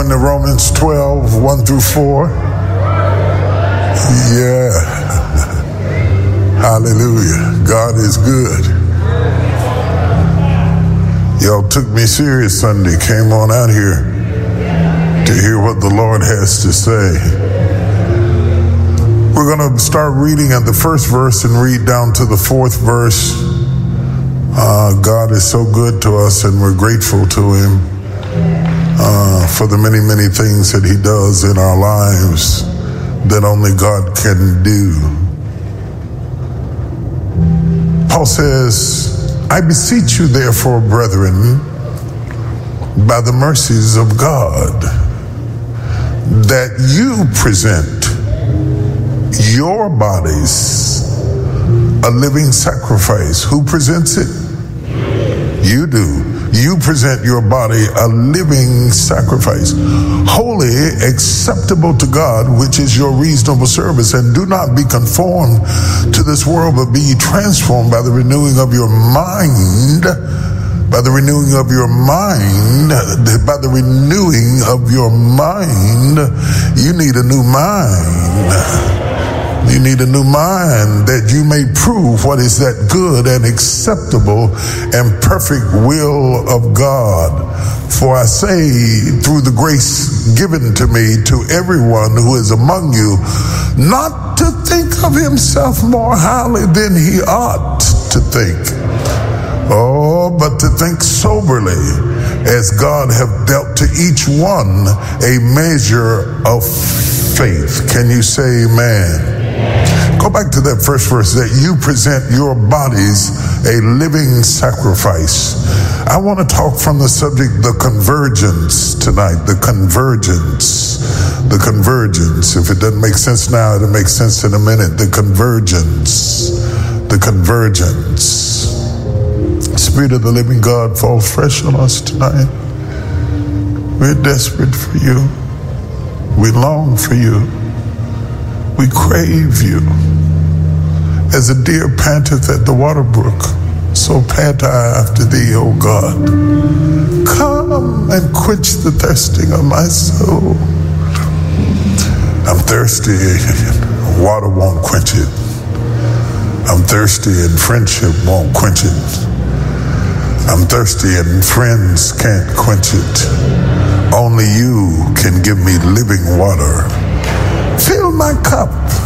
going to Romans 12, 1 through 4? Yeah. Hallelujah. God is good. Y'all took me serious Sunday, came on out here to hear what the Lord has to say. We're going to start reading at the first verse and read down to the fourth verse. God is so good to us, and we're grateful to him for the many, many things that he does in our lives that only God can do. Paul says, I beseech you therefore, brethren, by the mercies of God, that you present your bodies a living sacrifice. Who presents it? You do. You present your body a living sacrifice, holy, acceptable to God, which is your reasonable service. And do not be conformed to this world, but be ye transformed by the renewing of your mind. By the renewing of your mind, by the renewing of your mind, you need a new mind. You need a new mind that you may prove what is that good and acceptable and perfect will of God. For I say, through the grace given to me, to everyone who is among you, not to think of himself more highly than he ought to think. Oh, but to think soberly, as God hath dealt to each one a measure of faith. Can you say amen? Go back to that first verse, that you present your bodies a living sacrifice. I want to talk from the subject, the convergence tonight, the convergence. The convergence. If it doesn't make sense now, it'll make sense in a minute. The convergence. The convergence. Spirit of the living God, fall fresh on us tonight. We're desperate for you. We long for you. We crave you. As a deer panteth at the water brook, so pant I after thee, O God. Come and quench the thirsting of my soul. I'm thirsty, water won't quench it. I'm thirsty and friendship won't quench it. I'm thirsty and friends can't quench it. Only you can give me living water. Fill my cup.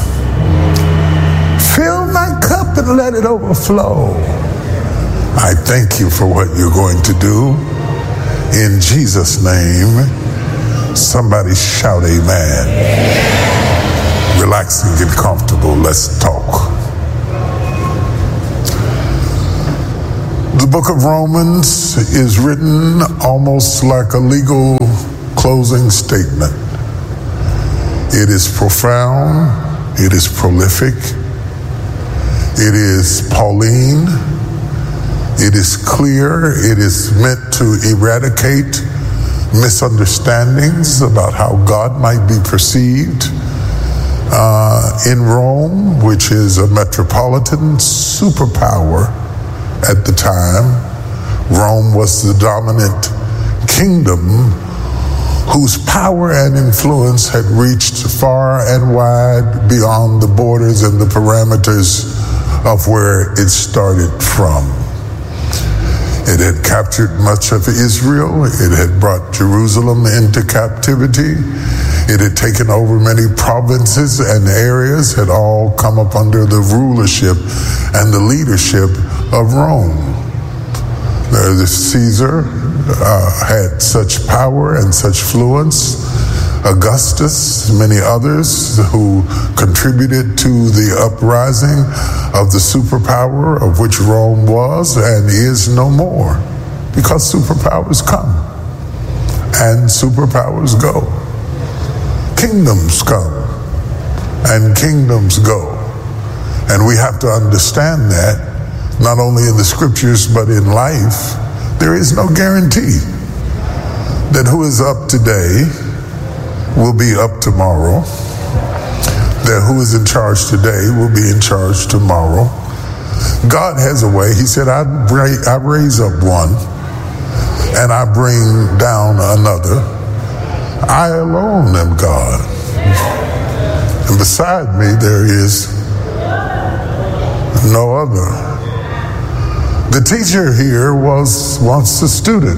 Fill my cup and let it overflow. I thank you for what you're going to do. In Jesus' name, somebody shout amen. Relax and get comfortable. Let's talk. The book of Romans is written almost like a legal closing statement. It is profound, it is prolific, it is Pauline, it is clear, it is meant to eradicate misunderstandings about how God might be perceived. In Rome, which is a metropolitan superpower at the time, Rome was the dominant kingdom whose power and influence had reached far and wide beyond the borders and the parameters of where it started from. It had captured much of Israel. It had brought Jerusalem into captivity. It had taken over many provinces and areas, had all come up under the rulership and the leadership of Rome. The Caesar had such power and such fluence. Augustus, many others who contributed to the uprising of the superpower of which Rome was and is no more, because superpowers come and superpowers go. Kingdoms come and kingdoms go. And we have to understand that, not only in the scriptures, but in life. There is no guarantee that who is up today will be up tomorrow, that who is in charge today will be in charge tomorrow. God has a way. He said, I raise up one and I bring down another. I alone am God. And beside me there is no other. The teacher here was once a student.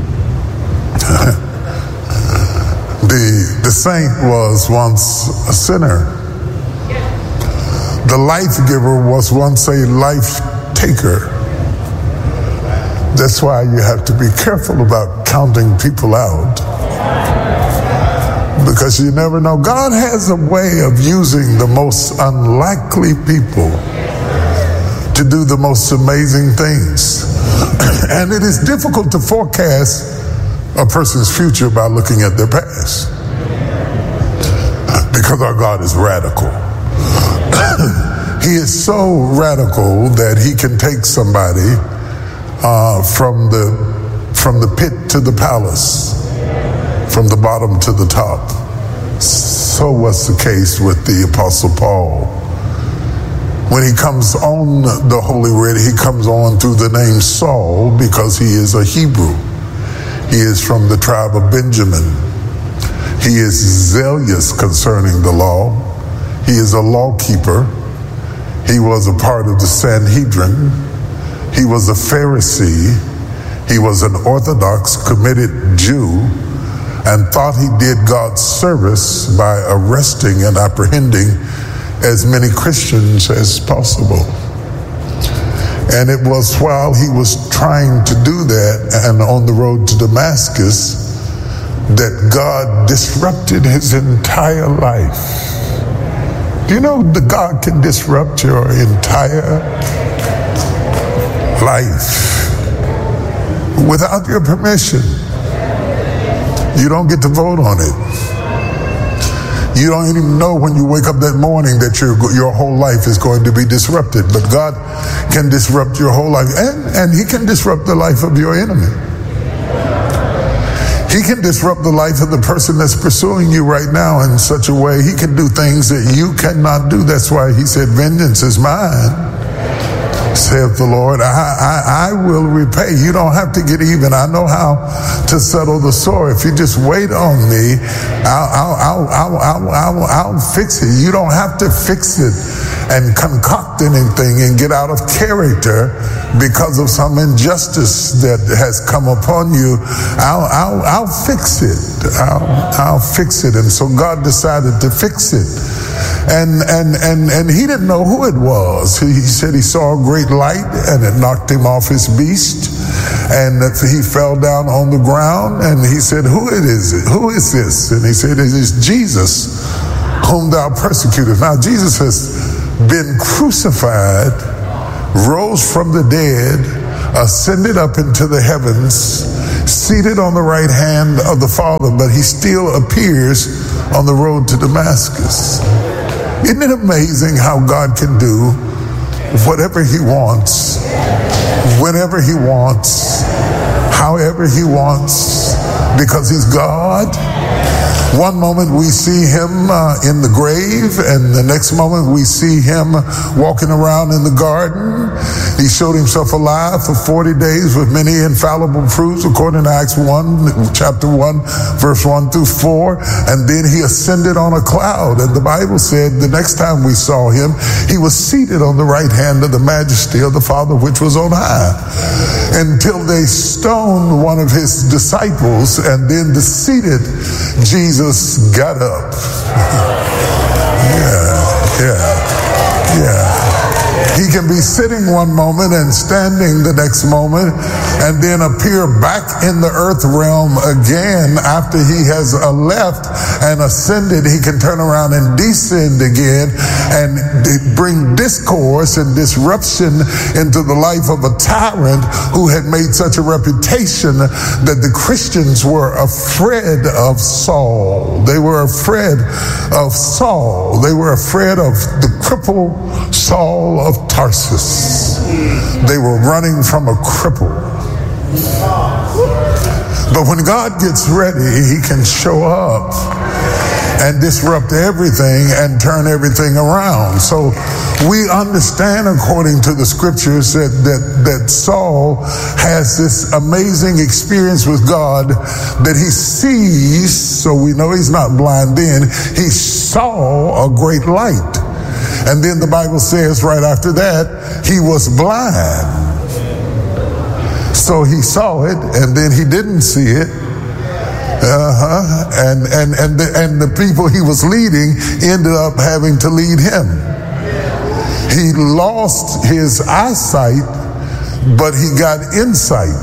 The saint was once a sinner. The life giver was once a life taker. That's why you have to be careful about counting people out, because you never know. God has a way of using the most unlikely people to do the most amazing things. And it is difficult to forecast a person's future by looking at their past, because our God is radical. He is so radical that he can take somebody from the pit to the palace, from the bottom to the top. So was the case with the Apostle Paul. When he comes on the Holy Writ, he comes on through the name Saul because he is a Hebrew. He is from the tribe of Benjamin. He is zealous concerning the law. He is a law keeper. He was a part of the Sanhedrin. He was a Pharisee. He was an Orthodox committed Jew and thought he did God's service by arresting and apprehending as many Christians as possible. And it was while he was trying to do that and on the road to Damascus that God disrupted his entire life. Do you know that God can disrupt your entire life without your permission? You don't get to vote on it. You don't even know when you wake up that morning that your whole life is going to be disrupted. But God can disrupt your whole life, and he can disrupt the life of your enemy. He can disrupt the life of the person that's pursuing you right now in such a way. He can do things that you cannot do. That's why he said, vengeance is mine, saith the Lord. I will repay. You don't have to get even. I know how to settle the score. If you just wait on me, I'll fix it. You don't have to fix it and concoct anything and get out of character because of some injustice that has come upon you. I'll fix it. I'll fix it. And so God decided to fix it. And he didn't know who it was. He said he saw a great light and it knocked him off his beast, and that he fell down on the ground, and he said, who is it? Who is this? And he said, it is Jesus whom thou persecutest. Now Jesus has been crucified, rose from the dead, ascended up into the heavens, seated on the right hand of the Father, but he still appears on the road to Damascus. Isn't it amazing how God can do whatever he wants, whenever he wants, however he wants, because he's God? One moment we see him in the grave, and the next moment we see him walking around in the garden. He showed himself alive for 40 days with many infallible proofs, according to Acts 1, chapter 1, verse 1 through 4. And then he ascended on a cloud. And the Bible said the next time we saw him, he was seated on the right hand of the majesty of the Father, which was on high, until they stoned one of his disciples, and then the seated Jesus got up. Yeah. He can be sitting one moment and standing the next moment, and then appear back in the earth realm again after he has left and ascended. He can turn around and descend again and bring discourse and disruption into the life of a tyrant who had made such a reputation that the Christians were afraid of Saul. They were afraid of Saul. They were afraid of the crippled Saul of Tarsus. They were running from a cripple. But when God gets ready, he can show up and disrupt everything and turn everything around. So we understand, according to the scriptures, that Saul has this amazing experience with God that he sees, so we know he's not blind then. He saw a great light. And then the Bible says right after that, he was blind. So he saw it, and then he didn't see it. And the people he was leading ended up having to lead him. He lost his eyesight, but he got insight.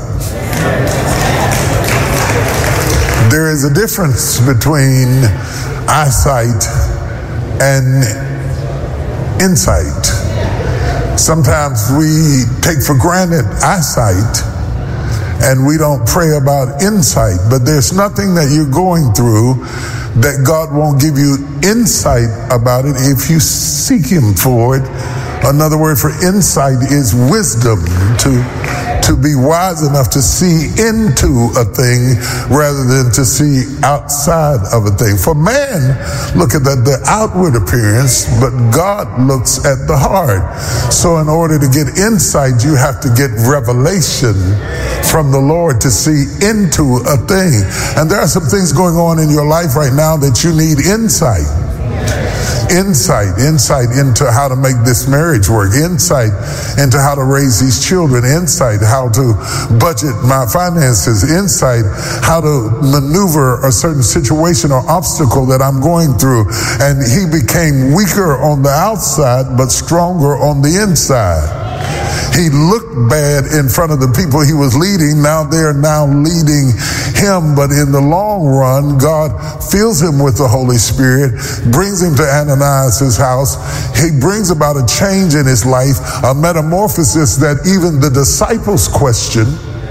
There is a difference between eyesight and insight. Sometimes we take for granted eyesight and we don't pray about insight, but there's nothing that you're going through that God won't give you insight about it if you seek him for it. Another word for insight is wisdom, to be wise enough to see into a thing rather than to see outside of a thing. For man, look at the outward appearance, but God looks at the heart. So in order to get insight, you have to get revelation from the Lord to see into a thing. And there are some things going on in your life right now that you need insight. Insight into how to make this marriage work, insight into how to raise these children, insight how to budget my finances, insight how to maneuver a certain situation or obstacle that I'm going through. And he became weaker on the outside, but stronger on the inside. He looked bad in front of the people he was leading. Now they're now leading him. But in the long run, God fills him with the Holy Spirit, brings him to Ananias' house. He brings about a change in his life, a metamorphosis that even the disciples question.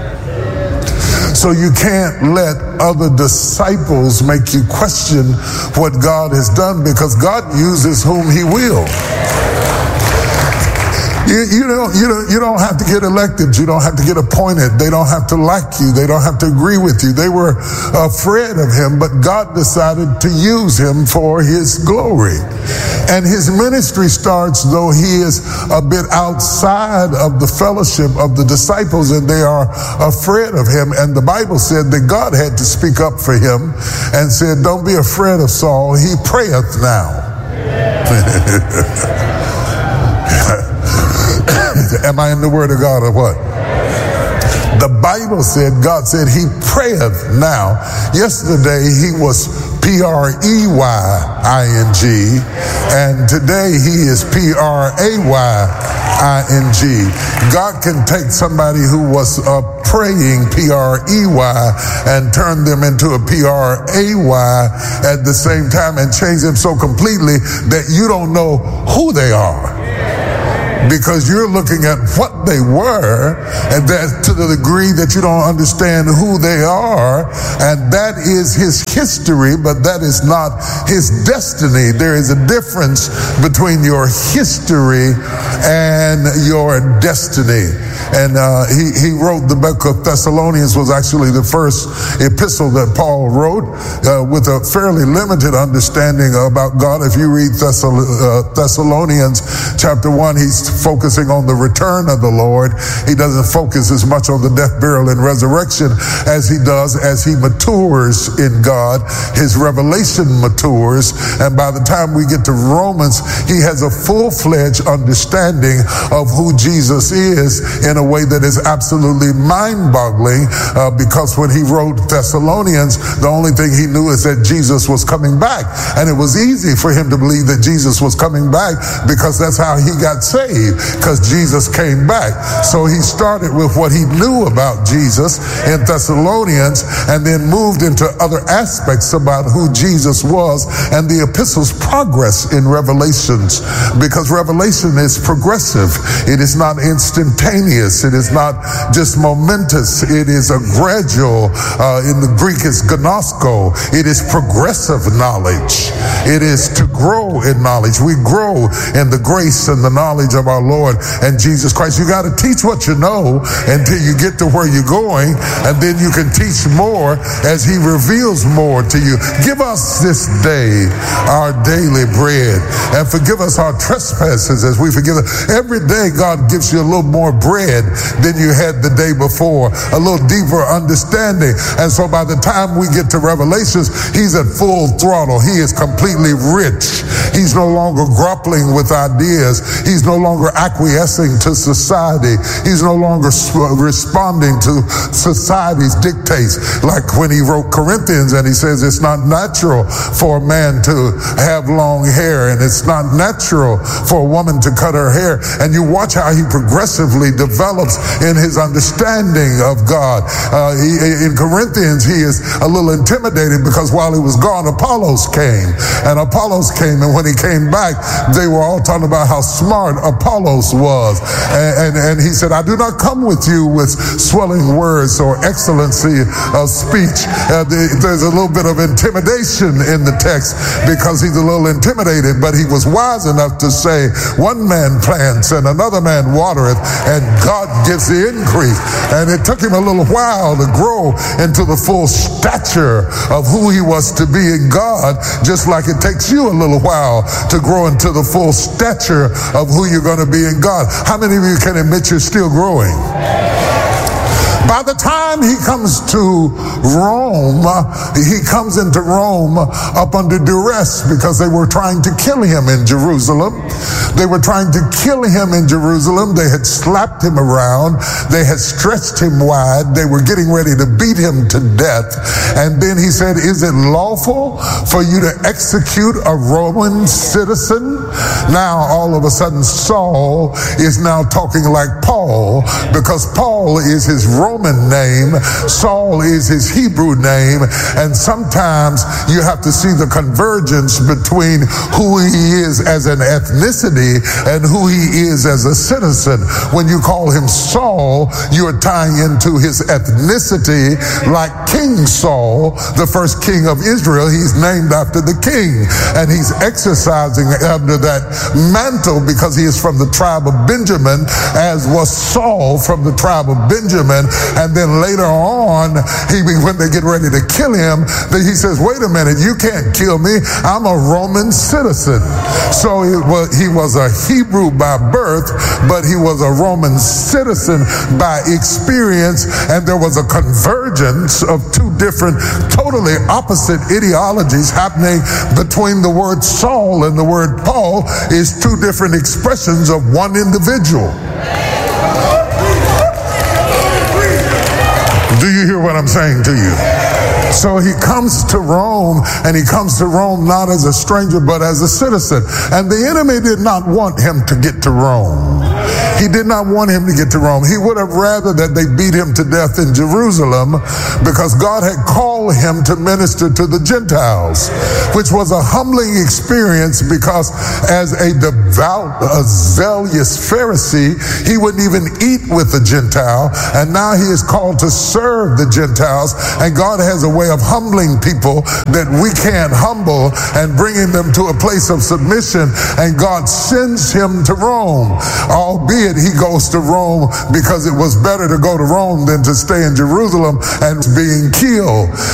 So you can't let other disciples make you question what God has done, because God uses whom he will. You don't have to get elected. You don't have to get appointed. They don't have to like you. They don't have to agree with you. They were afraid of him, but God decided to use him for his glory. And his ministry starts, though he is a bit outside of the fellowship of the disciples, and they are afraid of him. And the Bible said that God had to speak up for him and said, "Don't be afraid of Saul. He prayeth now." Am I in the word of God or what? The Bible said, God said he prayeth now. Yesterday he was Preying, and today he is Praying. God can take somebody who was praying, Prey, and turn them into a Pray at the same time and change them so completely that you don't know who they are. Because you're looking at what they were, and that to the degree that you don't understand who they are, and that is his history, but that is not his destiny. There is a difference between your history and your destiny. And he wrote the book of Thessalonians, was actually the first epistle that Paul wrote, with a fairly limited understanding about God. If you read Thessalonians chapter 1, he's focusing on the return of the Lord. He doesn't focus as much on the death, burial, and resurrection as he does as he matures in God. His revelation matures, and by the time we get to Romans, he has a full-fledged understanding of who Jesus is in a way that is absolutely mind-boggling, because when he wrote Thessalonians, the only thing he knew is that Jesus was coming back. And it was easy for him to believe that Jesus was coming back because that's how he got saved, because Jesus came back. So he started with what he knew about Jesus in Thessalonians and then moved into other aspects about who Jesus was, and the epistles progress in Revelations, because Revelation is progressive. It is not instantaneous. It is not just momentous. It is a gradual, in the Greek it's gnosko. It is progressive knowledge. It is to grow in knowledge. We grow in the grace and the knowledge of our Lord and Jesus Christ. You got to teach what you know until you get to where you're going, and then you can teach more as he reveals more to you. Give us this day our daily bread, and forgive us our trespasses as we forgive. Every day God gives you a little more bread than you had the day before, a little deeper understanding. And so by the time we get to Revelations, he's at full throttle. He is completely rich. He's no longer grappling with ideas. He's no longer acquiescing to society. He's no longer responding to society's dictates, like when he wrote Corinthians and he says it's not natural for a man to have long hair, and it's not natural for a woman to cut her hair. And you watch how he progressively develops in his understanding of God. In Corinthians, he is a little intimidated because while he was gone, Apollos came. And when he came back, they were all talking about how smart Apollos was. And he said, I do not come with you with swelling words or excellency of speech. There's a little bit of intimidation in the text because he's a little intimidated, but he was wise enough to say, one man plants and another man watereth, and God gives the increase. And it took him a little while to grow into the full stature of who he was to be in God, just like it takes you a little while to grow into the full stature of who you're going to be in God. How many of you can admit you're still growing? By the time he comes to Rome, he comes into Rome up under duress because they were trying to kill him in Jerusalem. They were trying to kill him in Jerusalem. They had slapped him around. They had stretched him wide. They were getting ready to beat him to death. And then he said, is it lawful for you to execute a Roman citizen? Now, all of a sudden, Saul is now talking like Paul, because Paul is his Roman name, Saul is his Hebrew name, and sometimes you have to see the convergence between who he is as an ethnicity and who he is as a citizen. When you call him Saul, you're tying into his ethnicity, like King Saul, the first king of Israel. He's named after the king, and he's exercising under that mantle because he is from the tribe of Benjamin, as was Saul from the tribe of Benjamin. And then later on, when they get ready to kill him, he says, wait a minute, you can't kill me. I'm a Roman citizen. So he was a Hebrew by birth, but he was a Roman citizen by experience. And there was a convergence of two different, totally opposite ideologies happening between the word Saul and the word Paul. Is two different expressions of one individual. Do you hear what I'm saying to you? So he comes to Rome, and he comes to Rome not as a stranger, but as a citizen. And the enemy did not want him to get to Rome. He did not want him to get to Rome. He would have rather that they beat him to death in Jerusalem, because God had called him to minister to the Gentiles, which was a humbling experience, because as a devout, zealous Pharisee, he wouldn't even eat with the Gentile. And now he is called to serve the Gentiles. And God has a way of humbling people that we can't humble, and bringing them to a place of submission. And God sends him to Rome, albeit he goes to Rome because it was better to go to Rome than to stay in Jerusalem and being killed.